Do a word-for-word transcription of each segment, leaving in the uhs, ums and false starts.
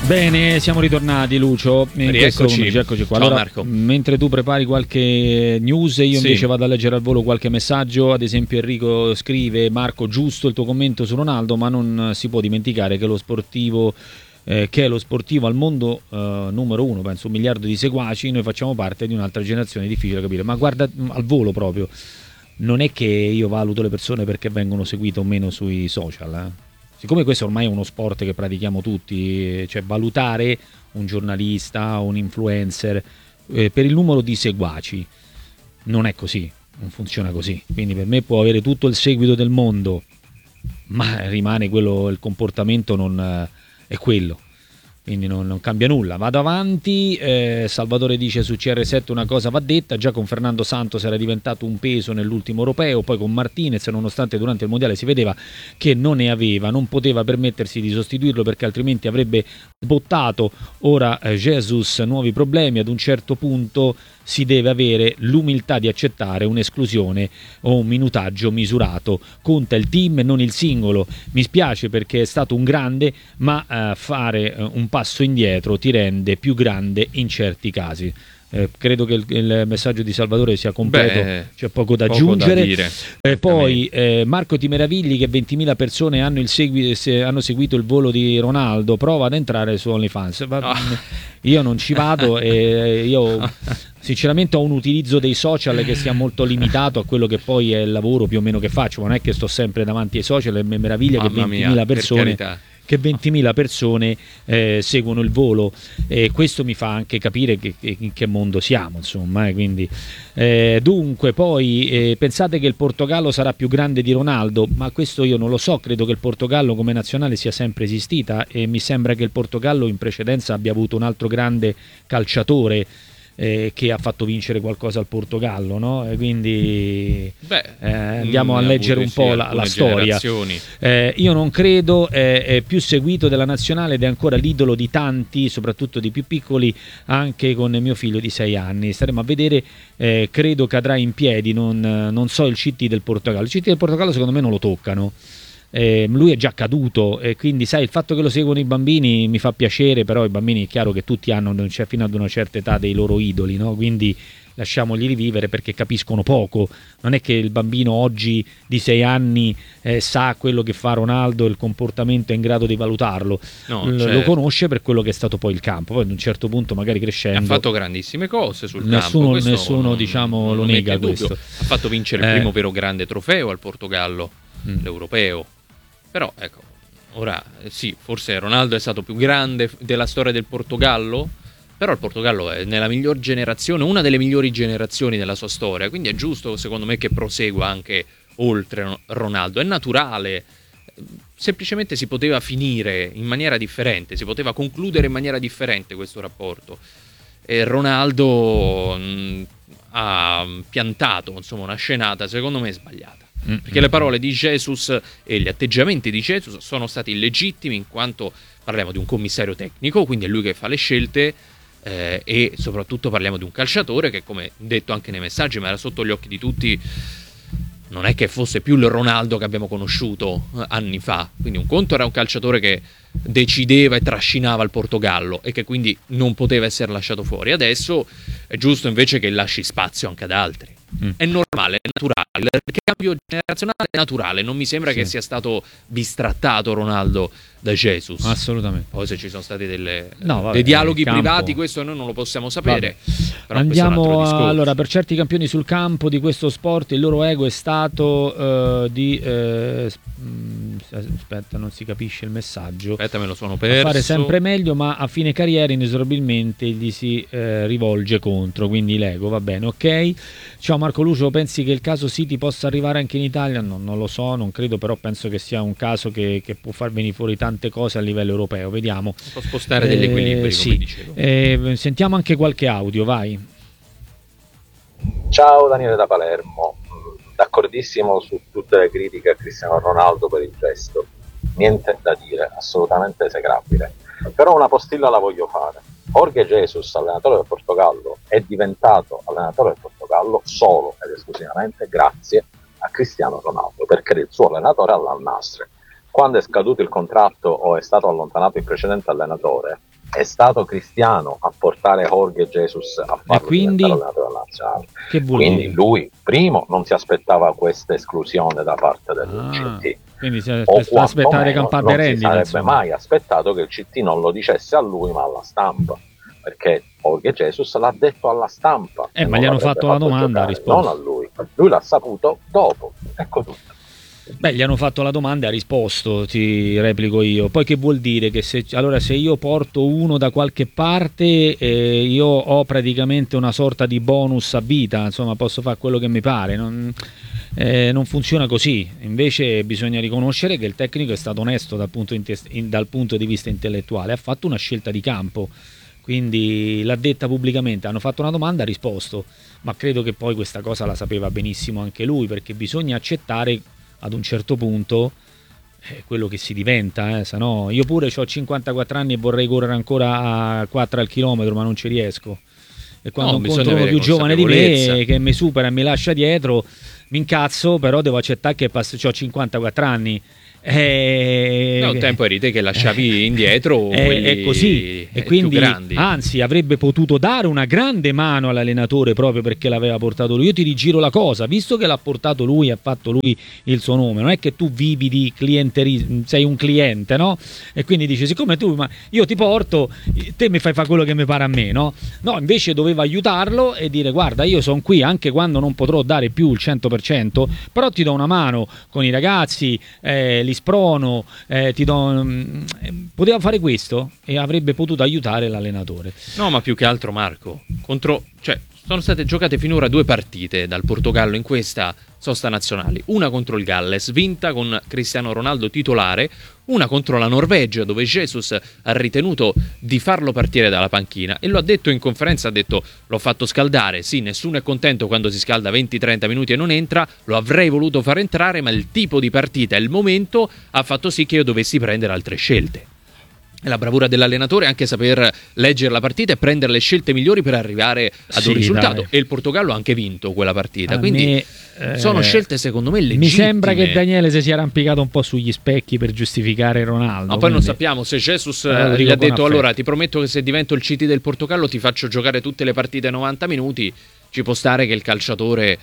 Bene, siamo ritornati, Lucio. In Rieccoci. questo, eccoci qua. Ciao allora, Marco. mentre tu prepari qualche news, io Sì. invece vado a leggere al volo qualche messaggio. Ad esempio Enrico scrive: Marco, giusto il tuo commento su Ronaldo, ma non si può dimenticare che lo sportivo eh, che è lo sportivo al mondo eh, numero uno, penso un miliardo di seguaci. Noi facciamo parte di un'altra generazione, difficile da capire. Ma guarda, al volo proprio, non è che io valuto le persone perché vengono seguite o meno sui social, eh. Siccome questo ormai è uno sport che pratichiamo tutti, cioè valutare un giornalista, un influencer eh, per il numero di seguaci non è così, non funziona così. Quindi per me può avere tutto il seguito del mondo, ma rimane quello, il comportamento non eh, è quello. Quindi non, non cambia nulla. Vado avanti. eh, Salvatore dice su C R sette una cosa va detta: già con Fernando Santos era diventato un peso nell'ultimo europeo, poi con Martinez, nonostante durante il mondiale si vedeva che non ne aveva, non poteva permettersi di sostituirlo perché altrimenti avrebbe bottato. Ora eh, Jesus, nuovi problemi. Ad un certo punto si deve avere l'umiltà di accettare un'esclusione o un minutaggio misurato. Conta il team e non il singolo. Mi spiace perché è stato un grande, ma eh, fare eh, un passo indietro ti rende più grande in certi casi. Eh, credo che il, il messaggio di Salvatore sia completo. Beh, c'è poco da poco aggiungere. da dire. Eh, poi eh, Marco, ti meravigli che ventimila persone hanno, il segui- se hanno seguito il volo di Ronaldo. Prova ad entrare su OnlyFans. Va- Oh. Io non ci vado e io sinceramente ho un utilizzo dei social che sia molto limitato a quello che poi è il lavoro più o meno che faccio. Non è che sto sempre davanti ai social e mi meraviglia che Mamma mia, ventimila per persone carità. che ventimila persone eh, seguono il volo, e questo mi fa anche capire che, che, in che mondo siamo, insomma, eh, quindi eh, dunque poi eh, pensate che il Portogallo sarà più grande di Ronaldo? Ma questo io non lo so, credo che il Portogallo come nazionale sia sempre esistita e mi sembra che il Portogallo in precedenza abbia avuto un altro grande calciatore Eh, che ha fatto vincere qualcosa al Portogallo, no? E quindi Beh, eh, andiamo a ne ha leggere avute, un po' sì, la, la alcune storia. generazioni. Eh, io non credo, eh, è più seguito della nazionale ed è ancora l'idolo di tanti, soprattutto di più piccoli, anche con mio figlio di sei anni. Staremo a vedere, eh, credo cadrà in piedi, non, non so il C T del Portogallo. Il C T del Portogallo secondo me non lo toccano. Eh, lui è già caduto e quindi sai, il fatto che lo seguono i bambini mi fa piacere, però i bambini è chiaro che tutti hanno, cioè, fino ad una certa età, dei loro idoli, no? Quindi lasciamogli rivivere perché capiscono poco. Non è che il bambino oggi di sei anni eh, sa quello che fa Ronaldo, il comportamento è in grado di valutarlo. No, L- certo. lo conosce per quello che è stato poi il campo. Poi ad un certo punto, magari crescendo, Ha fatto grandissime cose sul nessuno, campo. Questo nessuno non, diciamo non lo mette nega in dubbio. questo. Ha fatto vincere il Eh. primo vero grande trofeo al Portogallo, Mm. l'europeo. Però ecco, ora eh, sì, forse Ronaldo è stato più grande f- della storia del Portogallo, però il Portogallo è nella miglior generazione, una delle migliori generazioni della sua storia, quindi è giusto secondo me che prosegua anche oltre Ro- Ronaldo. È naturale, semplicemente si poteva finire in maniera differente, si poteva concludere in maniera differente questo rapporto. E Ronaldo mh, ha piantato, insomma, una scenata secondo me sbagliata. Perché le parole di Jesus e gli atteggiamenti di Jesus sono stati illegittimi, in quanto parliamo di un commissario tecnico, quindi è lui che fa le scelte, eh, e soprattutto parliamo di un calciatore che, come detto anche nei messaggi, ma era sotto gli occhi di tutti, non è che fosse più il Ronaldo che abbiamo conosciuto eh, anni fa. Quindi un conto era un calciatore che decideva e trascinava il Portogallo e che quindi non poteva essere lasciato fuori. Adesso è giusto invece che lasci spazio anche ad altri. Mm. È normale, è naturale. Il cambio generazionale è naturale. Non mi sembra sì. che sia stato bistrattato Ronaldo da Jesus. Assolutamente. Poi se ci sono stati delle, no, vabbè, dei dialoghi campo... privati, questo noi non lo possiamo sapere. Però andiamo a, allora, per certi campioni sul campo di questo sport il loro ego è stato uh, di uh, aspetta, non si capisce il messaggio. Aspetta, me lo sono perso. Fare sempre meglio, ma a fine carriera inesorabilmente gli si eh, rivolge contro, quindi l'ego, va bene, ok. Ciao Marco Lucio, pensi che il caso City possa arrivare anche in Italia? No, non lo so, non credo, però penso che sia un caso che, che può far venire fuori tante cose a livello europeo, vediamo. Può spostare degli equilibri, eh, come sì. dicevo. Eh, sentiamo anche qualche audio, vai. Ciao Daniele da Palermo, d'accordissimo su tutte le critiche a Cristiano Ronaldo per il gesto, niente da dire, assolutamente esecrabile, però una postilla la voglio fare. Jorge Jesus, allenatore del Portogallo, è diventato allenatore del Portogallo solo ed esclusivamente grazie a Cristiano Ronaldo, perché era il suo allenatore all'Al Nassr. Quando è scaduto il contratto o è stato allontanato il precedente allenatore, è stato Cristiano a portare Jorge Jesus a farlo quindi? diventare allenatore nazionale. Che vuol Quindi dire? lui, primo, non si aspettava questa esclusione da parte del Ah, C T. quindi si O aspe- aspettare quantomeno campate non si rendita, sarebbe insomma. mai aspettato che il C T non lo dicesse a lui ma alla stampa, perché Jorge Jesus l'ha detto alla stampa. Eh, e ma non gli hanno l'avrebbe fatto la fatto domanda, ha giocare, risposto. non a lui. Lui l'ha saputo dopo. Ecco tutto. Beh, gli hanno fatto la domanda e ha risposto, ti replico io. Poi che vuol dire? Che se, allora se io porto uno da qualche parte, eh, io ho praticamente una sorta di bonus a vita, insomma posso fare quello che mi pare, non, eh, non funziona così. Invece bisogna riconoscere che il tecnico è stato onesto dal punto, in, in, dal punto di vista intellettuale, ha fatto una scelta di campo, quindi l'ha detta pubblicamente, hanno fatto una domanda, ha risposto, ma credo che poi questa cosa la sapeva benissimo anche lui, perché bisogna accettare ad un certo punto eh, quello che si diventa, eh, se no io pure ho cinquantaquattro anni e vorrei correre ancora a quattro al chilometro, ma non ci riesco. E quando No, incontro bisogna uno avere più giovane di me consapevolezza. che mi supera e mi lascia dietro, mi incazzo, però devo accettare che ho cinquantaquattro anni. Eh, No, un tempo eri te che lasciavi indietro è, quelli è così, e quindi più grandi. anzi avrebbe potuto dare una grande mano all'allenatore proprio perché l'aveva portato lui. Io ti rigiro la cosa, visto che l'ha portato lui, ha fatto lui il suo nome, non è che tu vivi di clientelismo, sei un cliente, no? E quindi dici, siccome tu, ma io ti porto, te mi fai fare quello che mi pare a me, no? No, invece doveva aiutarlo e dire, guarda, io sono qui anche quando non potrò dare più il cento per cento, però ti do una mano con i ragazzi, eh, li sprono, eh, ti do... mh, poteva fare questo e avrebbe potuto aiutare l'allenatore. No, ma più che altro, Marco, contro, cioè, sono state giocate finora due partite dal Portogallo in questa sosta nazionali, una contro il Galles vinta con Cristiano Ronaldo titolare, una contro la Norvegia dove Jesus ha ritenuto di farlo partire dalla panchina e lo ha detto in conferenza, ha detto l'ho fatto scaldare, sì, nessuno è contento quando si scalda venti trenta minuti e non entra, lo avrei voluto far entrare, ma il tipo di partita e il momento ha fatto sì che io dovessi prendere altre scelte. È la bravura dell'allenatore anche saper leggere la partita e prendere le scelte migliori per arrivare ad Sì, un risultato. dai. E il Portogallo ha anche vinto quella partita. A Quindi me, eh, sono scelte secondo me legittime. mi sembra che Daniele si sia arrampicato un po' sugli specchi per giustificare Ronaldo. Ma poi non quindi... sappiamo se Jesus Eh, lo eh, dico gli ha con detto affetto. allora ti prometto che se divento il C T del Portogallo ti faccio giocare tutte le partite novanta minuti. Ci può stare che il calciatore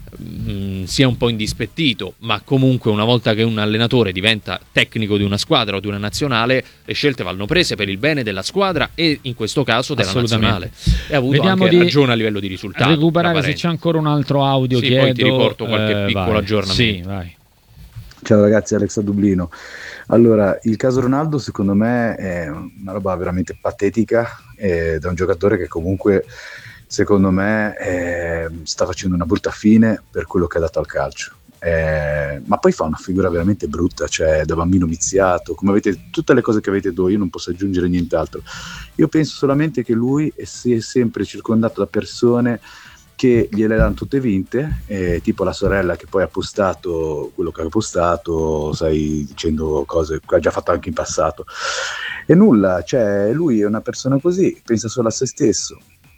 mh, sia un po' indispettito, ma comunque una volta che un allenatore diventa tecnico di una squadra o di una nazionale, le scelte vanno prese per il bene della squadra e in questo caso della nazionale. E ha avuto Vediamo anche di ragione a livello di risultato. recuperare tra se parentesi. c'è ancora un altro audio. Sì, chiedo, poi ti riporto qualche eh, piccolo vai. aggiornamento. Sì, vai. Ciao ragazzi, Alex da Dublino. Allora, il caso Ronaldo secondo me è una roba veramente patetica, eh, da un giocatore che comunque secondo me eh, sta facendo una brutta fine per quello che ha dato al calcio. Eh, ma poi fa una figura veramente brutta, cioè da bambino viziato, come avete tutte le cose che avete voi, io non posso aggiungere nient'altro. Io penso solamente che lui si è sempre circondato da persone che gliele danno tutte vinte, eh, tipo la sorella che poi ha postato quello che ha postato, sai, dicendo cose che ha già fatto anche in passato, e nulla, cioè lui è una persona così, pensa solo a se stesso.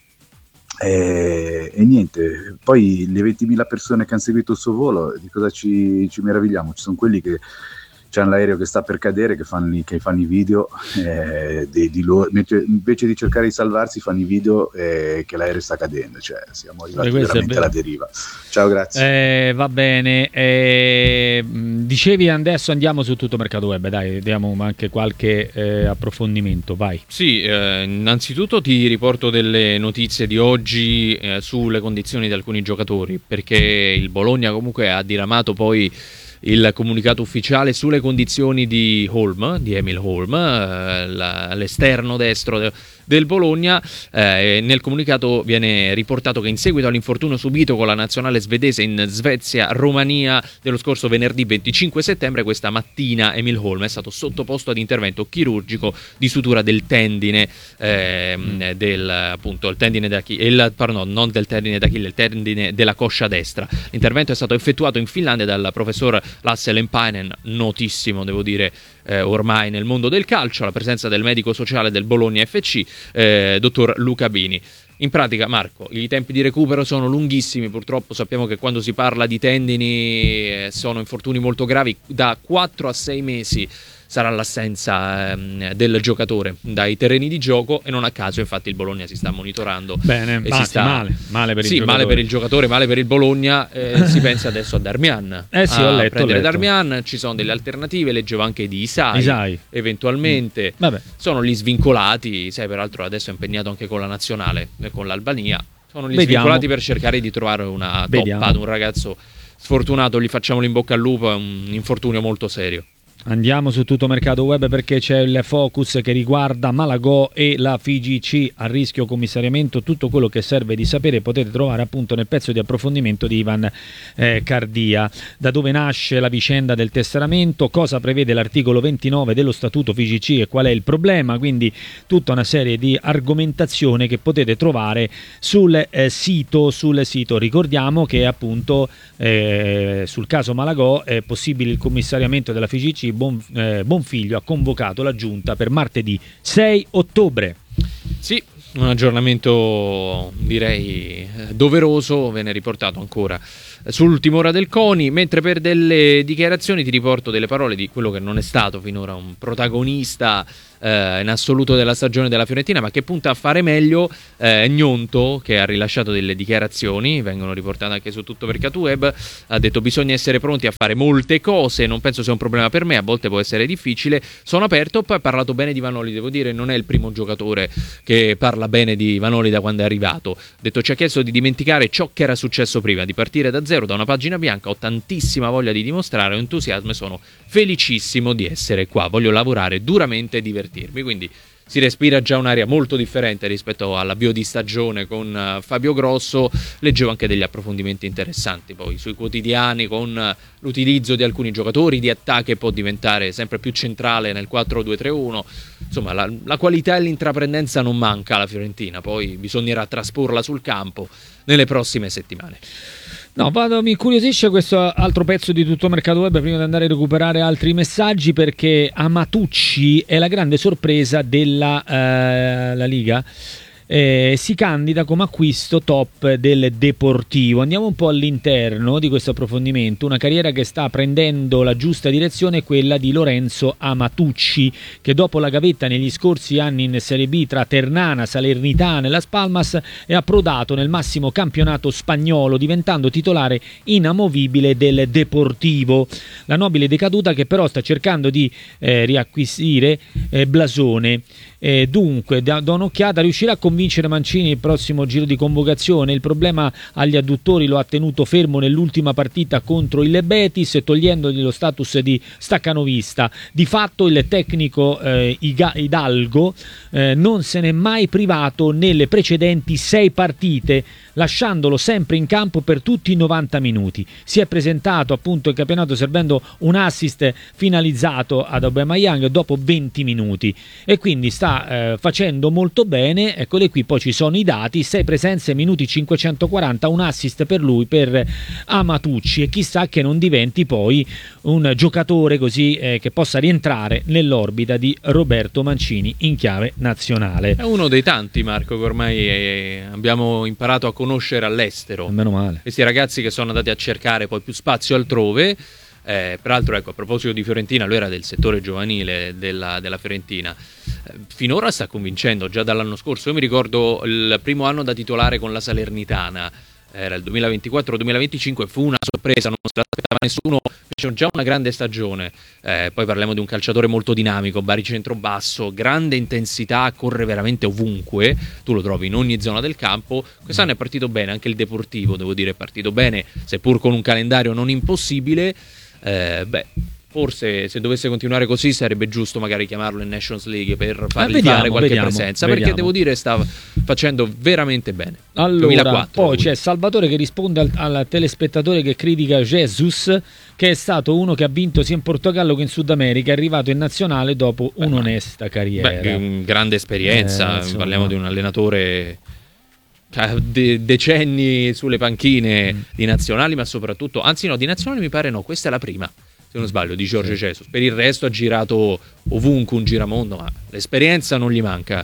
E, e niente, poi le ventimila persone che hanno seguito il suo volo, di cosa ci, ci meravigliamo? Ci sono quelli che c'hanno l'aereo che sta per cadere, che fanno, che fanno i video eh, di, di loro, invece, invece di cercare di salvarsi fanno i video eh, che l'aereo sta cadendo, cioè siamo arrivati veramente alla deriva. Ciao, grazie. Eh, va bene, eh, dicevi adesso andiamo su tutto mercato web, dai, diamo anche qualche eh, approfondimento, vai. Sì, eh, innanzitutto ti riporto delle notizie di oggi eh, sulle condizioni di alcuni giocatori, perché il Bologna comunque ha diramato poi il comunicato ufficiale sulle condizioni di Holm, di Emil Holm, eh, la, l'esterno destro de, del Bologna. Eh, nel comunicato viene riportato che in seguito all'infortunio subito con la nazionale svedese in Svezia, Romania dello scorso venerdì venticinque settembre, questa mattina Emil Holm è stato sottoposto ad intervento chirurgico di sutura del tendine eh, mm. del appunto il tendine d'Achille, il, pardon, non del tendine d'Achille, il tendine della coscia destra. L'intervento è stato effettuato in Finlandia dal professor Lasse Lempainen, notissimo devo dire eh, ormai nel mondo del calcio, alla presenza del medico sociale del Bologna F C, eh, dottor Luca Bini. In pratica, Marco, i tempi di recupero sono lunghissimi, purtroppo sappiamo che quando si parla di tendini eh, sono infortuni molto gravi, da quattro a sei mesi sarà l'assenza ehm, del giocatore dai terreni di gioco, e non a caso infatti il Bologna si sta monitorando. Bene, e bah, si sta... male, male per il sì, giocatore. male per il giocatore, male per il Bologna. Eh, si pensa adesso a Darmian. Eh sì, a ho letto, prendere ho letto. Darmian, ci sono delle alternative, leggevo anche di Isai, Isai. eventualmente. Mm. Vabbè. Sono gli svincolati, sai, peraltro adesso è impegnato anche con la nazionale, eh, con l'Albania. Sono gli Vediamo. svincolati per cercare di trovare una Vediamo. toppa ad un ragazzo sfortunato, gli facciamo l'in bocca al lupo, è un infortunio molto serio. Andiamo su Tutto Mercato Web perché c'è il focus che riguarda Malagò e la F I G C, a rischio commissariamento. Tutto quello che serve di sapere potete trovare appunto nel pezzo di approfondimento di Ivan eh, Cardia. Da dove nasce la vicenda del tesseramento, cosa prevede l'articolo ventinove dello statuto F I G C e qual è il problema, quindi tutta una serie di argomentazioni che potete trovare sul eh, sito sul sito. Ricordiamo che appunto eh, sul caso Malagò è possibile il commissariamento della F I G C. Bon, eh, Bonfiglio ha convocato la giunta per martedì sei ottobre. Sì, un aggiornamento direi doveroso, ve ne riportato ancora sull'ultima ora del CONI, mentre per delle dichiarazioni ti riporto delle parole di quello che non è stato finora un protagonista eh, in assoluto della stagione della Fiorentina, ma che punta a fare meglio. eh, Gnonto, che ha rilasciato delle dichiarazioni, vengono riportate anche su Tutto Mercato Web, ha detto: bisogna essere pronti a fare molte cose, non penso sia un problema per me, a volte può essere difficile, sono aperto. Poi ha parlato bene di Vanoli, devo dire, non è il primo giocatore che parla bene di Vanoli da quando è arrivato. Ha detto: ci ha chiesto di dimenticare ciò che era successo prima, di partire da zero, da una pagina bianca, ho tantissima voglia di dimostrare, ho entusiasmo e sono felicissimo di essere qua, voglio lavorare duramente e divertirmi. Quindi si respira già un'aria molto differente rispetto all'avvio di stagione con uh, Fabio Grosso. Leggevo anche degli approfondimenti interessanti poi sui quotidiani con uh, l'utilizzo di alcuni giocatori di attacco che può diventare sempre più centrale nel quattro due tre uno. Insomma, la, la qualità e l'intraprendenza non manca alla Fiorentina, poi bisognerà trasporla sul campo nelle prossime settimane. No, vado, mi incuriosisce questo altro pezzo di Tutto Mercato Web prima di andare a recuperare altri messaggi, perché Amatucci è la grande sorpresa della eh, la Liga. Eh, si candida come acquisto top del Deportivo. Andiamo un po' all'interno di questo approfondimento. Una carriera che sta prendendo la giusta direzione è quella di Lorenzo Amatucci, che dopo la gavetta negli scorsi anni in Serie B tra Ternana, Salernitana e Las Palmas è approdato nel massimo campionato spagnolo, diventando titolare inamovibile del Deportivo. La nobile decaduta che però sta cercando di eh, riacquisire eh, blasone. Eh, dunque, da, da un'occhiata riuscirà a convincere Mancini il prossimo giro di convocazione. Il problema agli adduttori lo ha tenuto fermo nell'ultima partita contro il Betis, togliendogli lo status di staccanovista. Di fatto il tecnico eh, Hidalgo eh, non se n'è mai privato nelle precedenti sei partite, lasciandolo sempre in campo per tutti i novanta minuti. Si è presentato appunto in campionato servendo un assist finalizzato ad Aubameyang dopo venti minuti, e quindi sta eh, facendo molto bene. Eccole qui, poi ci sono i dati: sei presenze, minuti cinquecentoquaranta, un assist per lui, per Amatucci, e chissà che non diventi poi un giocatore così eh, che possa rientrare nell'orbita di Roberto Mancini in chiave nazionale. È uno dei tanti, Marco, che ormai eh, abbiamo imparato a conoscere all'estero. Meno male. Questi ragazzi che sono andati a cercare poi più spazio altrove. Eh, peraltro, ecco, a proposito di Fiorentina, lui era del settore giovanile della, della Fiorentina. Eh, finora sta convincendo, già dall'anno scorso. Io mi ricordo il primo anno da titolare con la Salernitana, era il duemilaventiquattro duemilaventicinque, fu una sorpresa, non se l'aspettava nessuno, fece già una grande stagione. Eh, poi parliamo di un calciatore molto dinamico, baricentro basso, grande intensità, corre veramente ovunque, tu lo trovi in ogni zona del campo. Quest'anno è partito bene, anche il Deportivo, devo dire, è partito bene, seppur con un calendario non impossibile. Eh, beh, forse se dovesse continuare così sarebbe giusto magari chiamarlo in Nations League per fargli vediamo, fare qualche vediamo, presenza, vediamo. perché devo dire sta facendo veramente bene. Allora, duemilaquattro, poi lui. c'è Salvatore che risponde al, al telespettatore che critica Jesus, che è stato uno che ha vinto sia in Portogallo che in Sud America, è arrivato in nazionale dopo Beh, un'onesta carriera. Beh, grande esperienza, Eh, parliamo di un allenatore De- decenni sulle panchine mm. di nazionali, ma soprattutto, anzi no, di nazionali mi pare no, questa è la prima, se non sbaglio, di Jorge Jesus. Per il resto ha girato ovunque, un giramondo, ma l'esperienza non gli manca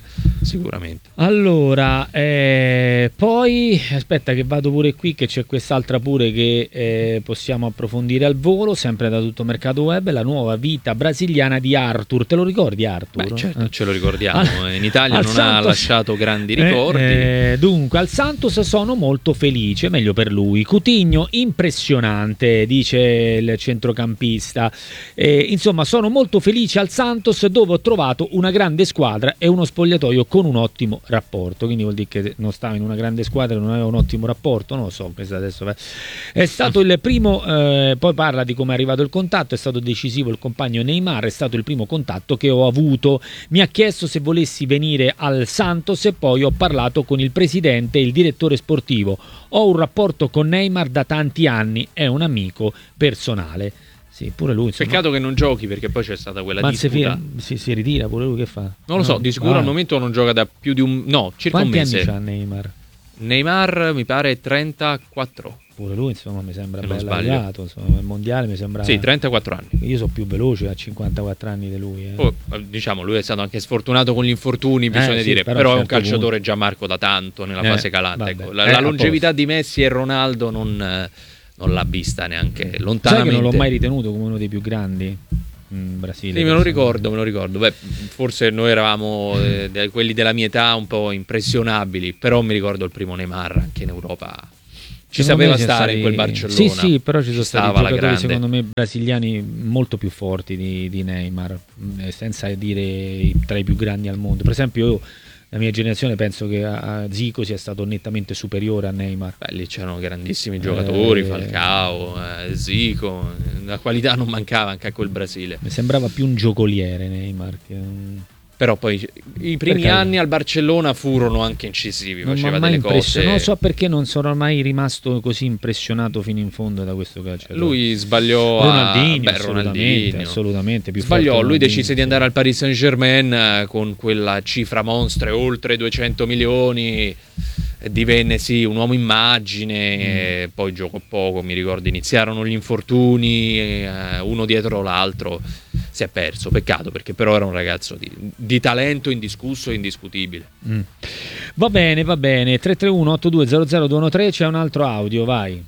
sicuramente. Allora, eh, poi aspetta che vado pure qui, che c'è quest'altra pure che eh, possiamo approfondire al volo, sempre da Tutto Mercato Web, la nuova vita brasiliana di Arthur. Te lo ricordi Arthur? Beh, certo, Eh. ce lo ricordiamo. Al- In Italia al non Santos- ha lasciato grandi ricordi. Eh, eh, dunque, al Santos sono molto felice, meglio per lui. Coutinho impressionante, dice il centrocampista. Eh, insomma, sono molto felice al Santos, dove ho trovato una grande squadra e uno spogliatoio con un ottimo rapporto. Quindi vuol dire che non stava in una grande squadra e non aveva un ottimo rapporto, non lo so, questo adesso è stato il primo, eh, poi parla di come è arrivato il contatto. È stato decisivo il compagno Neymar, è stato il primo contatto che ho avuto, mi ha chiesto se volessi venire al Santos e poi ho parlato con il presidente e il direttore sportivo. Ho un rapporto con Neymar da tanti anni, è un amico personale. Sì, pure lui, insomma. Peccato che non giochi, perché poi c'è stata quella Ma se disputa. fi- si, si ritira pure lui, che fa? Non lo so, No. di sicuro Ah. al momento non gioca da più di un... No, circa Quanti un mese. anni c'ha Neymar? Neymar mi pare trentaquattro. Pure lui, insomma, mi sembra Se non bello sbaglio. arrivato, insomma, il mondiale mi sembra... Sì, trentaquattro anni. Io sono più veloce a cinquantaquattro anni di lui. Eh. Poi, diciamo, lui è stato anche sfortunato con gli infortuni, bisogna sì, dire, però però, a è un un certo calciatore punto. già Marco da tanto nella Eh, fase calante. vabbè. Ecco. La, Eh, la a longevità posto. di Messi e Ronaldo non, eh, non l'ha vista neanche Sai che lontanamente. non l'ho mai ritenuto come uno dei più grandi in Brasile. Sì, me lo ricordo, me lo ricordo. Beh, forse noi eravamo eh, de- quelli della mia età un po' impressionabili, però mi ricordo il primo Neymar anche in Europa. Ci Secondo me sapeva ci sono stare in quel stati- Barcellona. Sì, sì, però ci sono stati stava alla giocatori grande. secondo me brasiliani molto più forti di, di Neymar, eh, senza dire i- tra i più grandi al mondo. Per esempio io, la mia generazione, penso che a a Zico sia stato nettamente superiore a Neymar. Beh, lì c'erano grandissimi giocatori, Eh, Falcao, eh, Zico, la qualità non mancava anche a quel Brasile. Mi sembrava più un giocoliere Neymar che un... Però poi i primi Perché? anni al Barcellona furono anche incisivi, Non mi faceva ha mai delle impressionato, cose. non so perché non sono mai rimasto così impressionato fino in fondo da questo calciatore. Lui sbagliò a Ronaldinho, beh, assolutamente, Ronaldinho. assolutamente più Sbagliò, forte lui Ronaldinho, decise di andare al Paris Saint-Germain eh, con quella cifra monstra, oltre duecento milioni, e divenne sì un uomo immagine, Mm. e poi giocò poco, mi ricordo iniziarono gli infortuni, eh, uno dietro l'altro, si è perso, peccato, perché però era un ragazzo di, di talento indiscusso e indiscutibile. Mm. Va bene, va bene. tre tre uno otto due zero zero due uno tre, c'è un altro audio, vai.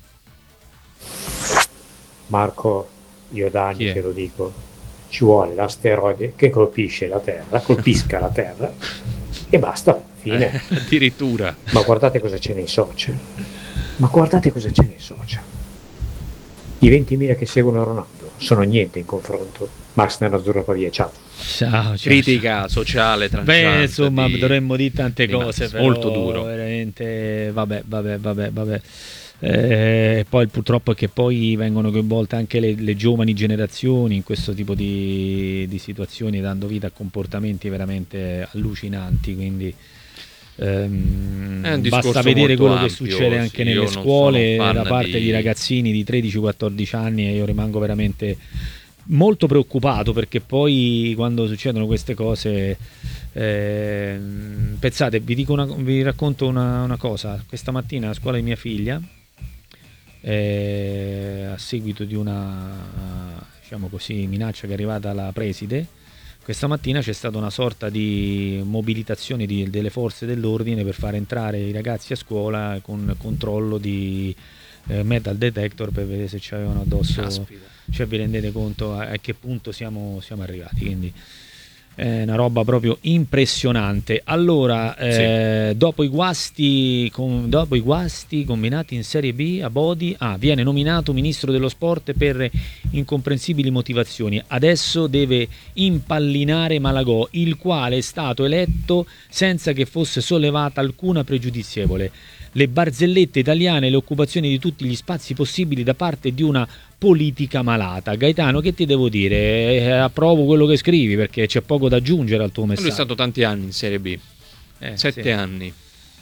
Marco, io da Chi anni è? te lo dico, ci vuole l'asteroide che colpisce la Terra, colpisca la Terra e basta, fine. Eh, addirittura. Ma guardate cosa c'è nei social. Ma guardate cosa c'è nei social. I ventimila che seguono Ronaldo sono niente in confronto. Max Nerazzurro Pavia, ciao. Ciao, ciao. Critica sociale tranciante. Beh, insomma, di- dovremmo dire tante di cose, Max, però molto duro. veramente, vabbè, vabbè, vabbè, vabbè. Eh, poi purtroppo è che poi vengono coinvolte anche le, le giovani generazioni in questo tipo di, di situazioni, dando vita a comportamenti veramente allucinanti, quindi ehm, È un discorso basta vedere molto quello che ampio, succede sì, anche io nelle non scuole sono fan da parte di... di ragazzini di tredici quattordici anni, e io rimango veramente molto preoccupato, perché poi quando succedono queste cose, eh, pensate, vi, dico una, vi racconto una, una cosa. Questa mattina a scuola di mia figlia, eh, a seguito di una, diciamo così, minaccia che è arrivata alla preside, questa mattina c'è stata una sorta di mobilitazione di, delle forze dell'ordine per far entrare i ragazzi a scuola con controllo di eh, metal detector, per vedere se ci avevano addosso. Caspita. Cioè, vi rendete conto a, a che punto siamo, siamo arrivati? Quindi è una roba proprio impressionante. Allora, eh, dopo i guasti con, dopo i guasti combinati in Serie B a Bodi, ah, viene nominato ministro dello sport per incomprensibili motivazioni. Adesso deve impallinare Malagò, il quale è stato eletto senza che fosse sollevata alcuna pregiudizievole. Le barzellette italiane, le occupazioni di tutti gli spazi possibili da parte di una politica malata. Gaetano, che ti devo dire? Eh, approvo quello che scrivi, perché c'è poco da aggiungere al tuo messaggio. Lui è stato tanti anni in Serie B, Eh, sette sì. anni.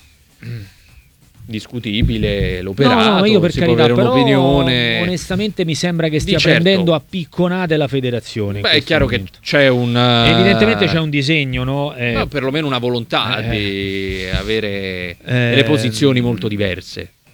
Discutibile l'operato, No, no, ma io per si può carità, avere però un'opinione. onestamente mi sembra che stia Di certo. prendendo a picconate la federazione. in Beh, è questo chiaro momento. che c'è un Evidentemente c'è un disegno, no? Eh, no, perlomeno una volontà eh, di avere eh, delle posizioni molto diverse.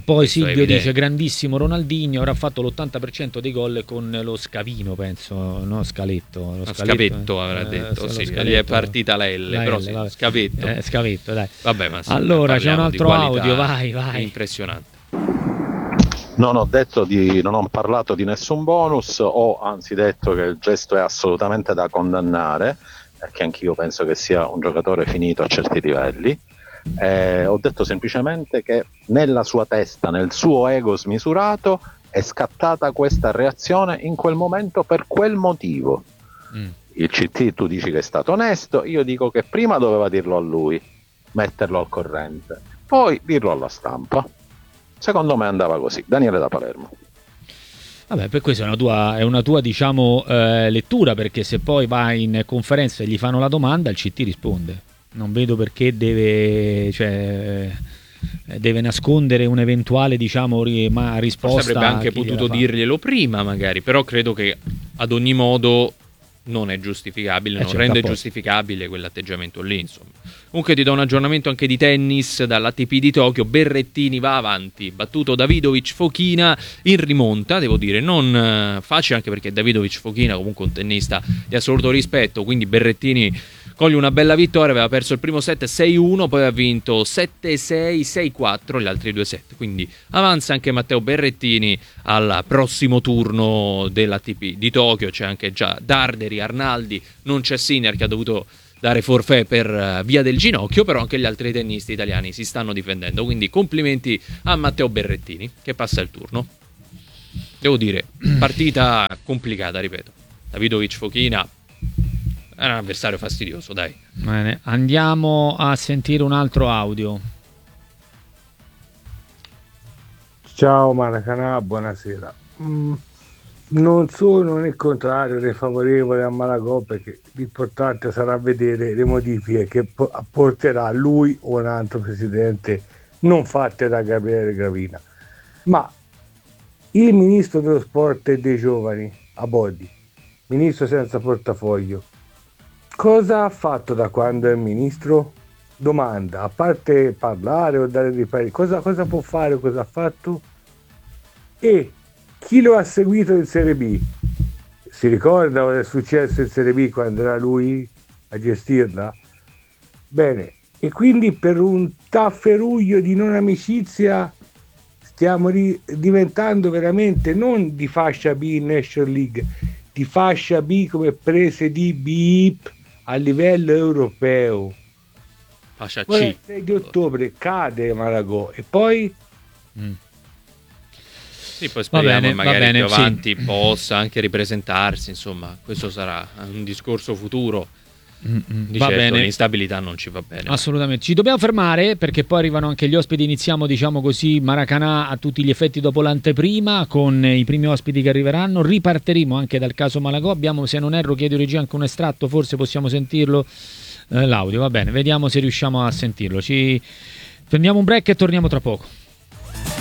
Poi Questo è Silvio evidente. dice grandissimo Ronaldinho, avrà fatto l'ottanta per cento dei gol con lo scavino, penso, no Scaletto. Lo Lo scaletto, scavetto eh, avrà eh, detto, lo sì, scaletto. gli è partita la L, La però L, sì, vabbè. scavetto. Eh, scavetto, dai. Vabbè, ma sì, Allora, c'è un parliamo di altro qualità audio, vai, vai. impressionante. Non ho detto di, non ho parlato di nessun bonus, ho anzi detto che il gesto è assolutamente da condannare, perché anch'io penso che sia un giocatore finito a certi livelli. Eh, ho detto semplicemente che nella sua testa, nel suo ego smisurato, è scattata questa reazione in quel momento per quel motivo. Mm. Il C T tu dici che è stato onesto, io dico che prima doveva dirlo a lui, metterlo al corrente, poi dirlo alla stampa. Secondo me andava così. Daniele da Palermo. Vabbè, per questo è una tua, è una tua diciamo, eh, lettura, perché se poi vai in conferenza e gli fanno la domanda, il C T risponde. Non vedo perché deve, cioè, eh, deve nascondere un'eventuale diciamo, ri- ma risposta. Forse avrebbe a anche chi gliela potuto fa. dirglielo prima, magari, però credo che ad ogni modo non è giustificabile, Eh, non certo, rende apposta. giustificabile quell'atteggiamento lì, insomma. Comunque ti do un aggiornamento anche di tennis dall'A T P di Tokyo. Berrettini va avanti, battuto Davidovic Fokina in rimonta, devo dire, non eh, facile, anche perché Davidovic Fokina comunque un tennista di assoluto rispetto, quindi Berrettini coglie una bella vittoria, aveva perso il primo set sei uno, poi ha vinto sette sei, sei quattro gli altri due set, quindi avanza anche Matteo Berrettini al prossimo turno dell'A T P di Tokyo. C'è anche già Darderi, Arnaldi, non c'è Sinner che ha dovuto dare forfait per uh, via del ginocchio, però anche gli altri tennisti italiani si stanno difendendo, quindi complimenti a Matteo Berrettini che passa il turno. Devo dire, partita complicata, ripeto. Davidovic Fokina è un avversario fastidioso, dai. Bene, andiamo a sentire un altro audio. Ciao Maracanà, buonasera. Mm, non sono né contrario né favorevole a Malagò, perché l'importante sarà vedere le modifiche che po- apporterà lui o un altro presidente, non fatte da Gabriele Gravina. Ma il ministro dello sport e dei giovani, Abodi, ministro senza portafoglio, cosa ha fatto da quando è ministro? Domanda, a parte parlare o dare dei pareri, cosa, cosa può fare o cosa ha fatto? E chi lo ha seguito in Serie B? Si ricorda cosa è successo in Serie B quando era lui a gestirla? Bene, e quindi per un tafferuglio di non amicizia stiamo ri- diventando veramente non di fascia B in National League, di fascia B come prese di B I P a livello europeo. Fascia Poi C. il sei di ottobre cade Malagò e poi Mm. Sì, poi speriamo bene, che magari va bene, più sì. avanti possa anche ripresentarsi, insomma, questo sarà un discorso futuro. Mm, mm. Di Va certo bene. l'instabilità non ci va bene. Assolutamente, ci dobbiamo fermare perché poi arrivano anche gli ospiti. Iniziamo, diciamo così, Maracanà a tutti gli effetti dopo l'anteprima con i primi ospiti che arriveranno. Riparteremo anche dal caso Malagò. Abbiamo, se non erro, chiedo regia anche un estratto, forse possiamo sentirlo, eh, l'audio. Va bene, vediamo se riusciamo a sentirlo. Ci prendiamo un break e torniamo tra poco.